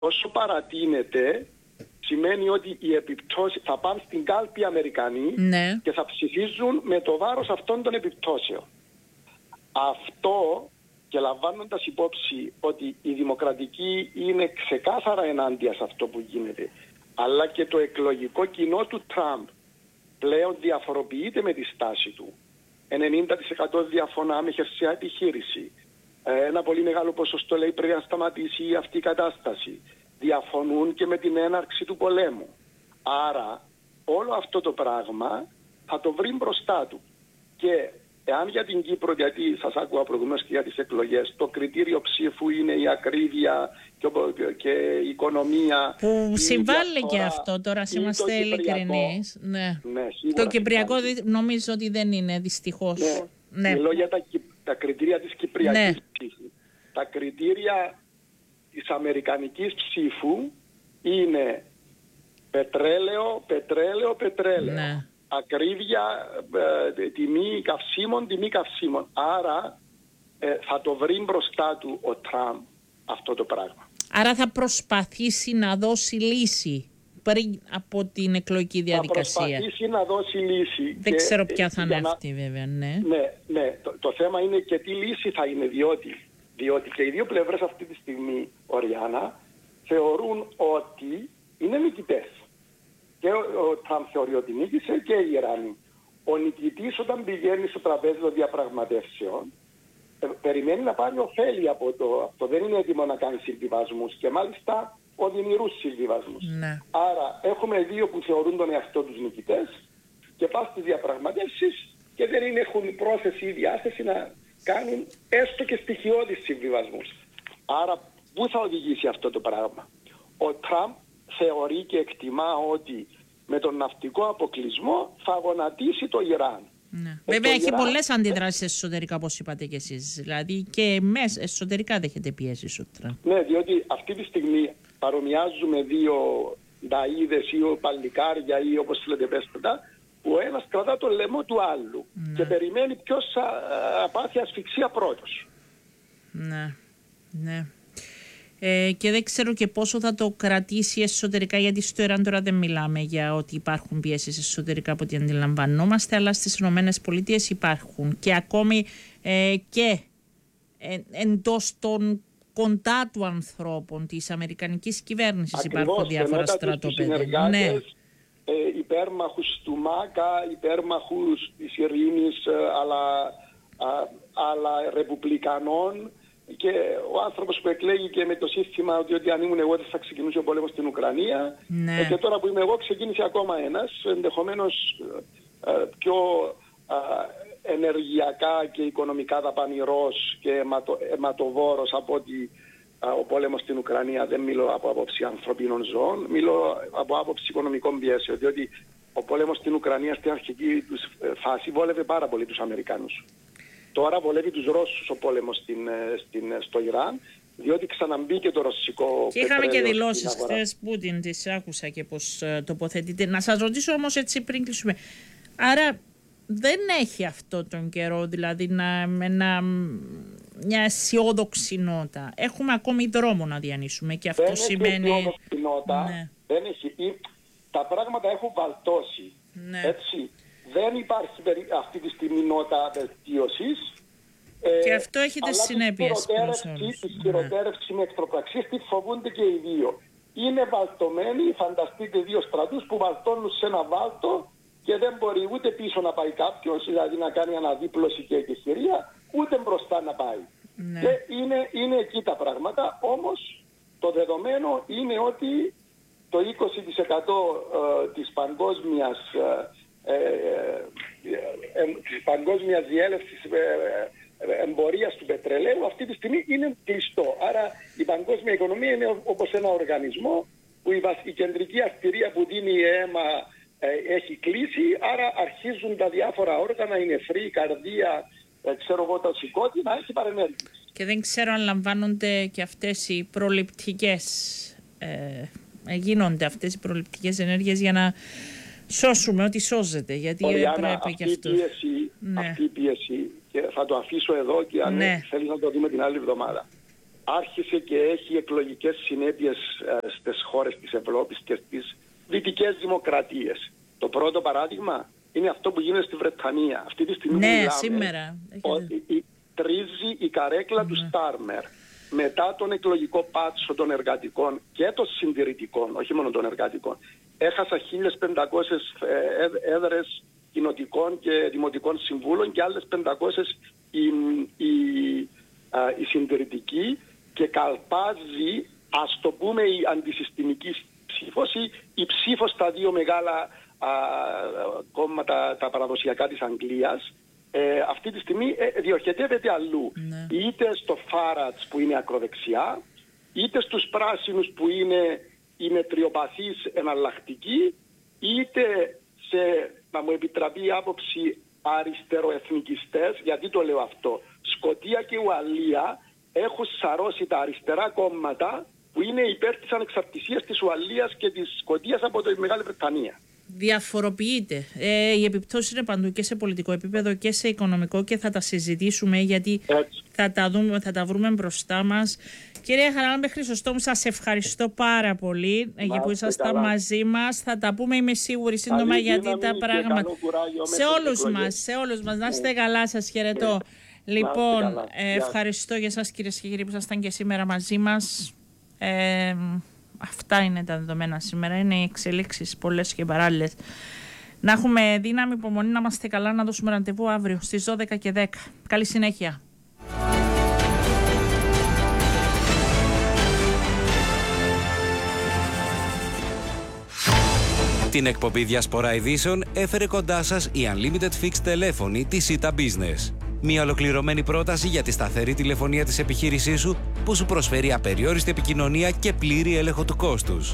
όσο παρατείνεται, σημαίνει ότι οι επιπτώσεις θα πάνε στην κάλπη Αμερικανοί και θα ψηφίζουν με το βάρος αυτών των επιπτώσεων. Αυτό, και λαμβάνοντας υπόψη ότι η δημοκρατική είναι ξεκάθαρα ενάντια σε αυτό που γίνεται, αλλά και το εκλογικό κοινό του Τραμπ πλέον διαφοροποιείται με τη στάση του. 90% διαφωνά με χερσαία επιχείρηση. Ένα πολύ μεγάλο ποσοστό λέει πρέπει να σταματήσει αυτή η κατάσταση. Διαφωνούν και με την έναρξη του πολέμου. Άρα όλο αυτό το πράγμα θα το βρει μπροστά του. Και εάν για την Κύπρο, γιατί σας άκουγα προηγουμένως και για τις εκλογές, το κριτήριο ψήφου είναι η ακρίβεια και η οικονομία. Που συμβάλλει και αυτό, τώρα είμαστε ειλικρινείς. Ναι. Το κυπριακό νομίζω ότι δεν είναι, δυστυχώς. Ναι. Μιλώ για τα κριτήρια της κυπριακής ψήφου. Τα κριτήρια της αμερικανικής ψήφου είναι πετρέλαιο. Ναι. Ακρίβεια, τιμή καυσίμων. Άρα θα το βρει μπροστά του ο Τραμπ αυτό το πράγμα. Άρα θα προσπαθήσει να δώσει λύση πριν από την εκλογική διαδικασία. Θα προσπαθήσει να δώσει λύση. Δεν ξέρω ποια θα είναι αυτή βέβαια. Ναι. Το θέμα είναι και τι λύση θα είναι, διότι και οι δύο πλευρές αυτή τη στιγμή, Οριάννα, θεωρούν ότι είναι νικητές. Και ο Τραμπ θεωρεί ότι νίκησε και οι Ιρανοί. Ο νικητής όταν πηγαίνει στο τραπέζι των διαπραγματεύσεων περιμένει να πάρει ωφέλη από αυτό. Δεν είναι έτοιμο να κάνει συμβιβασμούς και μάλιστα οδυνηρούς συμβιβασμούς. Ναι. Άρα έχουμε δύο που θεωρούν τον εαυτό τους νικητές και πας στις διαπραγματεύσεις και δεν έχουν πρόθεση ή διάθεση να κάνουν έστω και στοιχειώδεις συμβιβασμούς. Άρα πού θα οδηγήσει αυτό το πράγμα? Ο Τραμπ θεωρεί και εκτιμά ότι με τον ναυτικό αποκλεισμό θα γονατίσει το Ιράν. Ναι. Βέβαια έχει πολλές αντιδράσεις εσωτερικά, όπως είπατε και εσείς. Δηλαδή και μέσα εσωτερικά δέχεται πιέσεις ο Τραμπ. Ναι, διότι αυτή τη στιγμή παρομοιάζουμε δύο νταΐδες ή παλικάρια ή όπως θέλετε πέστε τα, που ο ένας κρατά το λαιμό του άλλου και περιμένει ποιος θα πάθει ασφυξία πρώτος. Ναι. Και δεν ξέρω και πόσο θα το κρατήσει εσωτερικά, γιατί στο Ιράν τώρα δεν μιλάμε για ότι υπάρχουν πιέσεις εσωτερικά από ό,τι αντιλαμβανόμαστε, αλλά στις ΗΠΑ υπάρχουν και ακόμη και εντός των κοντά του ανθρώπων της αμερικανικής κυβέρνησης υπάρχουν διάφορα στρατόπεδα. Ναι. Υπέρμαχους του ΜΑΚΑ, υπέρμαχους της ειρήνης, αλλά ρεπουμπλικανών. Και ο άνθρωπος που εκλέγει και με το σύστημα ότι αν ήμουν εγώ δεν θα ξεκινούσε ο πόλεμος στην Ουκρανία. Ναι. Και τώρα που είμαι εγώ ξεκίνησε ακόμα ένας, ενδεχομένως πιο ενεργειακά και οικονομικά δαπανηρός και αιματοβόρος από ότι ο πόλεμος στην Ουκρανία. Δεν μιλώ από άποψη ανθρωπίνων ζώων, μιλώ από άποψη οικονομικών πιέσεων. Διότι ο πόλεμος στην Ουκρανία στην αρχική τους φάση βόλευε πάρα πολύ τους Αμερικάνους. Τώρα βολεύει τους Ρώσους ο πόλεμος στο Ιράν, διότι ξαναμπήκε το ρωσικό και είχαμε και δηλώσεις χθες Πούτιν, τις άκουσα και πως τοποθετείται. Να σας ρωτήσω όμως έτσι πριν κλείσουμε. Άρα δεν έχει αυτό τον καιρό, δηλαδή μια αισιόδοξη νότα. Έχουμε ακόμη δρόμο να διανύσουμε και αυτό δεν σημαίνει... Δεν έχει αισιόδοξη νότα, δεν έχει. Τα πράγματα έχουν βαλτώσει, έτσι. Δεν υπάρχει αυτή τη στιγμή νότα βελτίωσης. Και αυτό έχει τις συνέπειες. Τη χειροτέρευση με εχθροπραξίες τη φοβούνται και οι δύο. Είναι βαλτωμένοι, φανταστείτε δύο στρατούς που βαλτώνουν σε ένα βάλτο και δεν μπορεί ούτε πίσω να πάει κάποιος, δηλαδή να κάνει αναδίπλωση και εκεχηρία, ούτε μπροστά να πάει. Ναι. Και είναι εκεί τα πράγματα, όμως το δεδομένο είναι ότι το 20% της παγκόσμιας διέλευσης εμπορίας του πετρελαίου αυτή τη στιγμή είναι κλειστό. Άρα η παγκόσμια οικονομία είναι όπως ένα οργανισμό που η κεντρική αρτηρία που δίνει αίμα έχει κλείσει, άρα αρχίζουν τα διάφορα όργανα, η νεφρή, η καρδία, το σηκώτη να έχει παρενέργειες. Και δεν ξέρω αν λαμβάνονται και αυτές οι προληπτικές γίνονται αυτές οι προληπτικές ενέργειες για να σώσουμε ό,τι σώζεται, γιατί πρέπει και αυτό. Αυτή η πίεση, και θα το αφήσω εδώ και αν θέλεις να το δούμε την άλλη εβδομάδα. άρχισε και έχει εκλογικές συνέπειες στις χώρες της Ευρώπης και στις δυτικές δημοκρατίες. Το πρώτο παράδειγμα είναι αυτό που γίνεται στη Βρετανία. Αυτή τη στιγμή μιλάμε, σήμερα. Ότι τρίζει η καρέκλα του Στάρμερ μετά τον εκλογικό πάτσο των εργατικών και των συντηρητικών, όχι μόνο των εργατικών. Έχασα 1.500 έδρες κοινοτικών και δημοτικών συμβούλων και άλλες 500 η συντηρητική, και καλπάζει, ας το πούμε, η αντισυστημική ψήφος, η ψήφος στα δύο μεγάλα κόμματα, τα παραδοσιακά της Αγγλίας. Αυτή τη στιγμή διοχετεύεται αλλού. Ναι. Είτε στο Φάρατς που είναι ακροδεξιά, είτε στους πράσινους που είναι η μετριοπαθής εναλλακτική, είτε σε, να μου επιτραπεί η άποψη, αριστεροεθνικιστές. Γιατί το λέω αυτό? Σκωτία και Ουαλία έχουν σαρώσει τα αριστερά κόμματα που είναι υπέρ της ανεξαρτησίας της Ουαλίας και της Σκωτίας από τη Μεγάλη Βρετανία. Διαφοροποιείται. Οι επιπτώσεις είναι παντού, και σε πολιτικό επίπεδο και σε οικονομικό, και θα τα συζητήσουμε, γιατί θα τα βρούμε μπροστά μας. Κυρία Χαράλαμπε Χρυσοστόμου, σας ευχαριστώ πάρα πολύ για που ήσασταν μαζί μας. Θα τα πούμε, είμαι σίγουρη, σύντομα, γιατί τα πράγματα σε όλους μας. Να είστε καλά, σας χαιρετώ. Λοιπόν, ευχαριστώ για σας, κυρίες και κύριοι, που ήσασταν και σήμερα μαζί μας. Αυτά είναι τα δεδομένα σήμερα. Είναι οι εξελίξεις πολλές και παράλληλες. Να έχουμε δύναμη, υπομονή, να είμαστε καλά, να δώσουμε ραντεβού αύριο στις 12 και 10. Καλή συνέχεια. Την εκπομπή Διασπορά Ειδήσεων έφερε κοντά σας η Unlimited Fixed τηλέφωνη της Ita Business. Μια ολοκληρωμένη πρόταση για τη σταθερή τηλεφωνία της επιχείρησής σου, που σου προσφέρει απεριόριστη επικοινωνία και πλήρη έλεγχο του κόστους.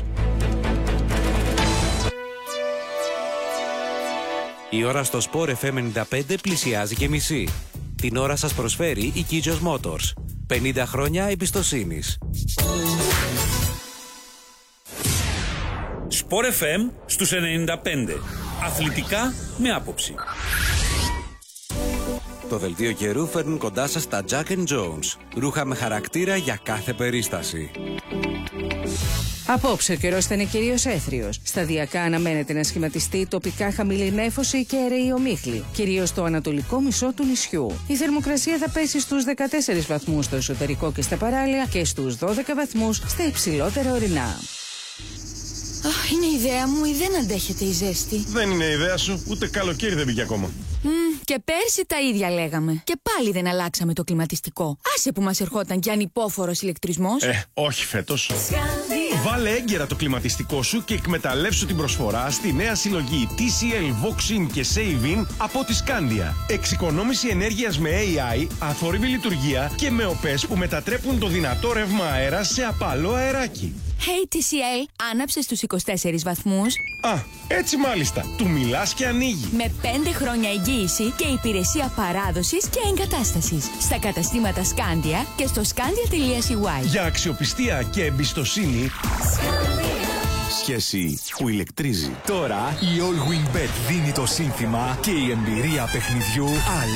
Η ώρα στο Sport FM 95 πλησιάζει και μισή. Την ώρα σας προσφέρει η Kijos Motors. 50 χρόνια εμπιστοσύνης. Sport FM στους 95. Αθλητικά με άποψη. Το δελτίο καιρού φέρνουν κοντά σας τα Jack & Jones. Ρούχα με χαρακτήρα για κάθε περίσταση. Απόψε ο καιρός θα είναι κυρίως έθριος. Σταδιακά αναμένεται να σχηματιστεί τοπικά χαμηλή νέφωση και αιρεή ομίχλη, κυρίως στο ανατολικό μισό του νησιού. Η θερμοκρασία θα πέσει στους 14 βαθμούς στο εσωτερικό και στα παράλια και στους 12 βαθμούς στα υψηλότερα ορεινά. Είναι ιδέα μου ή δεν αντέχεται η ζέστη? Δεν είναι ιδέα σου, ούτε καλοκαίρι δεν πήγε ακόμα. Και πέρσι τα ίδια λέγαμε. Και πάλι δεν αλλάξαμε το κλιματιστικό. Άσε που μας ερχόταν κι ανυπόφορος ηλεκτρισμός. Όχι φέτος. Βάλε έγκαιρα το κλιματιστικό σου και εκμεταλλεύσου την προσφορά στη νέα συλλογή TCL Voxin και Savin από τη Scandia. Εξοικονόμηση ενέργειας με AI, αθόρυβη λειτουργία και με ΟΠΕΣ που μετατρέπουν το δυνατό ρεύμα αέρα σε απαλό αεράκι. Hey TCL, άναψε στους 24 βαθμούς. Έτσι μάλιστα. Του μιλάς και ανοίγει. Με 5 χρόνια εγγύηση και υπηρεσία παράδοσης και εγκατάστασης. Στα καταστήματα Scandia και στο scandia.cy. Για αξιοπιστία και εμπιστοσύνη. Σχέση που ηλεκτρίζει. Τώρα η All Win Bet δίνει το σύνθημα και η εμπειρία παιχνιδιού